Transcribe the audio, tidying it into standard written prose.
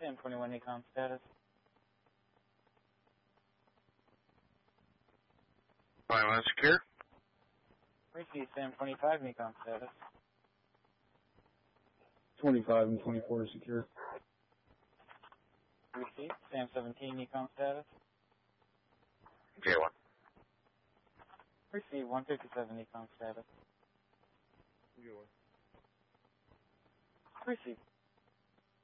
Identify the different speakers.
Speaker 1: Sam 21 Ecom status.
Speaker 2: Line secure.
Speaker 1: Receive Sam 25 Ecom status.
Speaker 3: 25 and 24 secure.
Speaker 1: Receive Sam 17 Ecom status.
Speaker 2: J1.
Speaker 1: Receive 157 Ecom status.
Speaker 3: J1.
Speaker 1: Receive